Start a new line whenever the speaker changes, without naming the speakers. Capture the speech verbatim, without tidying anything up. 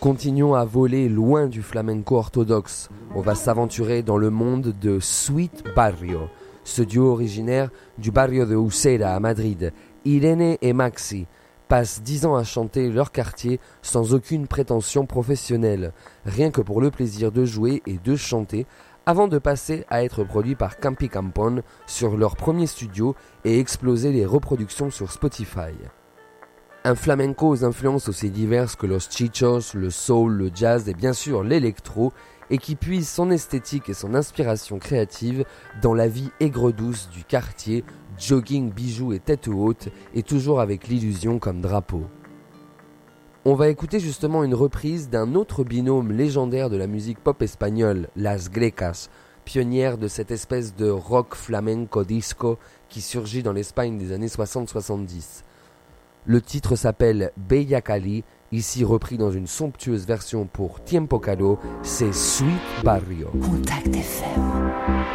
Continuons à voler loin du flamenco orthodoxe. On va s'aventurer dans le monde de Sweet Barrio. Ce duo originaire du barrio de Usera à Madrid, Irene et Maxi, passent dix ans à chanter leur quartier sans aucune prétention professionnelle, rien que pour le plaisir de jouer et de chanter, avant de passer à être produits par Campi Campon sur leur premier studio et exploser les reproductions sur Spotify. Un flamenco aux influences aussi diverses que los chichos, le soul, le jazz et bien sûr l'électro, et qui puise son esthétique et son inspiration créative dans la vie aigre-douce du quartier, jogging, bijoux et tête haute, et toujours avec l'illusion comme drapeau. On va écouter justement une reprise d'un autre binôme légendaire de la musique pop espagnole, Las Grecas, pionnière de cette espèce de rock flamenco disco qui surgit dans l'Espagne des années soixante soixante-dix. Le titre s'appelle Bella Cali, ici repris dans une somptueuse version pour Tiempo Calo, c'est Sweet Barrio.
Contact F M.